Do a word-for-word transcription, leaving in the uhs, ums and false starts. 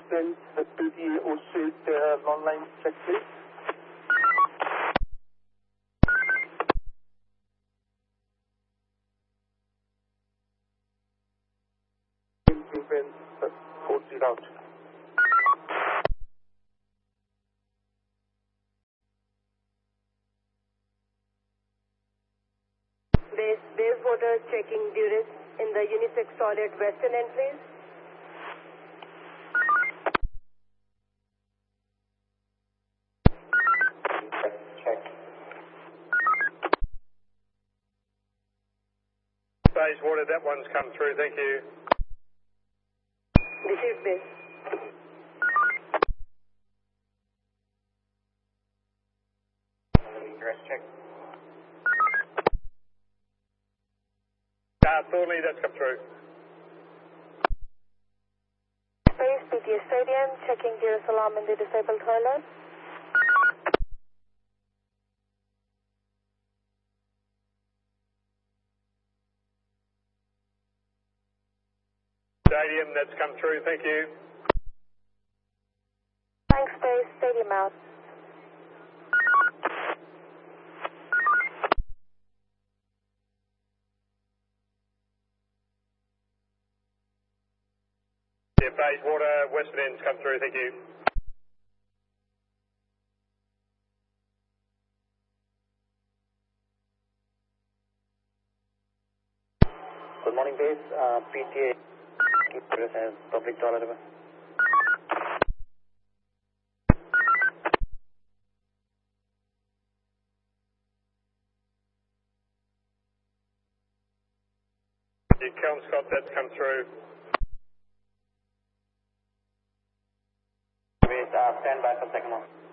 Western, the P T A Old Street, uh, online check please. Sequence four zero out. Base, base water checking Duris in the unisex toilet western end please. Check. Base water, that one's come through, thank you. Received base. Dress check. Uh, Thornley, that's come through. Base P T A Stadium checking Duris alarm in the disabled toilet. Stadium, that's come through, thank you. Thanks base, stadium out. Yeah, base water, western end's come through, thank you. Good morning, base. Uh, P T A keep Duris as public toilet. Yeah, Kelmscott, that's come through. Base, uh, stand by for second one.